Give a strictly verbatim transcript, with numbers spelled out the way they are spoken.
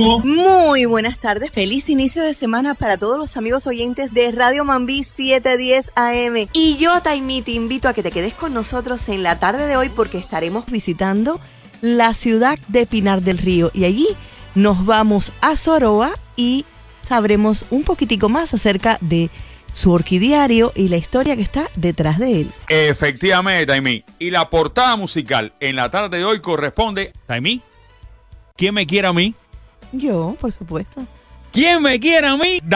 ánimo. Muy buenas tardes, feliz inicio de semana para todos los amigos oyentes de Radio Mambí setecientos diez A M. Y yo, Taimí, te invito a que te quedes con nosotros en la tarde de hoy porque estaremos visitando la ciudad de Pinar del Río. Y allí nos vamos a Soroa y sabremos un poquitico más acerca de su orquidiario y la historia que está detrás de él. Efectivamente, Taimí. Y la portada musical en la tarde de hoy corresponde... Taimí, ¿quién me quiere a mí? Yo, por supuesto. ¿Quién me quiere a mí?